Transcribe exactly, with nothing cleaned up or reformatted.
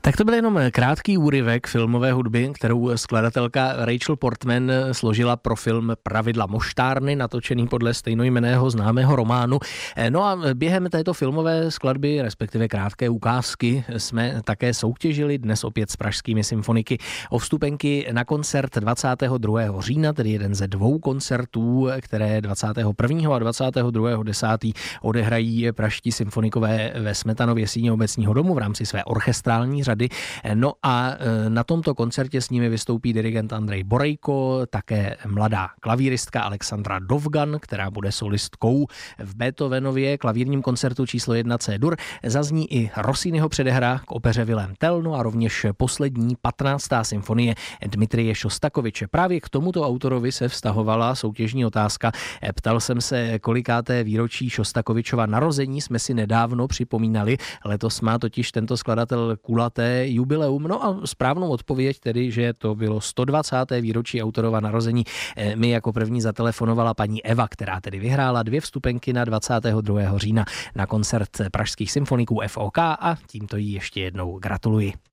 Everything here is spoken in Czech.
Tak to byl jenom krátký úryvek filmové hudby, kterou skladatelka Rachel Portman složila pro film Pravidla moštárny, natočený podle stejnojmenného známého románu. No a během této filmové skladby, respektive krátké ukázky, jsme také soutěžili dnes opět s pražskými symfoniky o vstupenky na koncert dvacátého druhého října, tedy jeden ze dvou koncertů, které dvacátého prvního a dvacátého druhého desátého odehrají pražští symfonikové ve Smetanově síni obecního domu v rámci své orchestrální řady. No a na tomto koncertě s nimi vystoupí dirigent Andrej Borejko, také mladá klavíristka Alexandra Dovgan, která bude solistkou v Beethovenově klavírním koncertu číslo jedna C-dur. Zazní i Rossiniho předehra k opeře Vilém Tell, no a rovněž poslední patnáctá symfonie Dmitrije Šostakoviče. Právě k tomuto autorovi se vztahovala soutěžní otázka. Ptal jsem se, kolikáté výročí Šostakovičova narození jsme si nedávno připomínali. Letos má totiž tento skladatel kulaté jubileum. No a správnou odpověď tedy, že to bylo sto dvacáté výročí autorova narození, mi jako první zatelefonovala paní Eva, která tedy vyhrála dvě vstupenky na dvacátého druhého října na koncert pražských symfoniků F O K a tímto jí ještě jednou gratuluji.